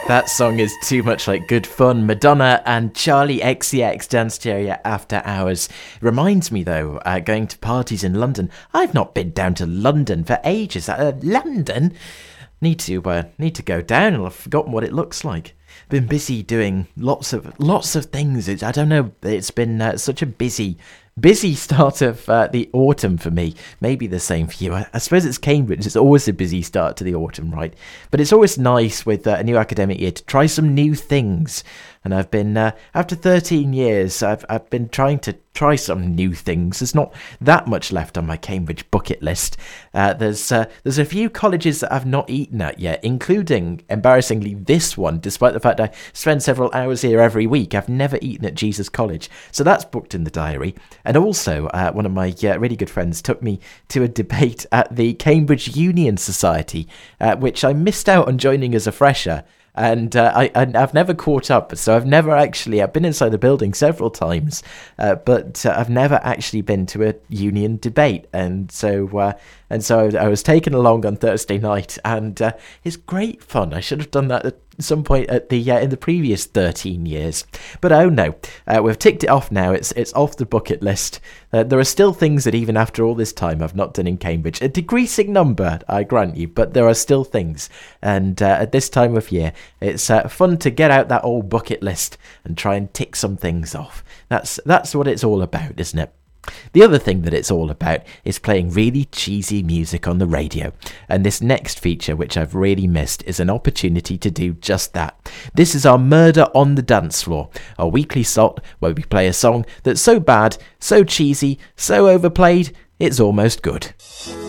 That song is too much like good fun. Madonna and Charlie XCX Dance Stereo After Hours. Reminds me though, going to parties in London. I've not been down to London for ages. London? Need to go down, and I've forgotten what it looks like. Been busy doing lots of things. I don't know. It's been such a busy start of the autumn for me. Maybe the same for you. I suppose it's Cambridge. It's always a busy start to the autumn, right? But it's always nice with a new academic year to try some new things. And I've been, after 13 years, I've been trying to try some new things. There's not that much left on my Cambridge bucket list. There's a few colleges that I've not eaten at yet, including, embarrassingly, this one, despite the fact I spend several hours here every week. I've never eaten at Jesus College. So that's booked in the diary. And also, one of my really good friends took me to a debate at the Cambridge Union Society, which I missed out on joining as a fresher. And I've never caught up, so I've been inside the building several times, but I've never actually been to a union debate, and so I was taken along on Thursday night, and it's great fun. I should have done that at some point at in the previous 13 years, but oh no, we've ticked it off now. It's off the bucket list. There are still things that even after all this time I've not done in Cambridge. A decreasing number, I grant you, but there are still things. And at this time of year, it's fun to get out that old bucket list and try and tick some things off. That's what it's all about, isn't it? The other thing that it's all about is playing really cheesy music on the radio, and this next feature, which I've really missed, is an opportunity to do just that. This is our Murder on the Dance Floor, our weekly slot where we play a song that's so bad, so cheesy, so overplayed, it's almost good.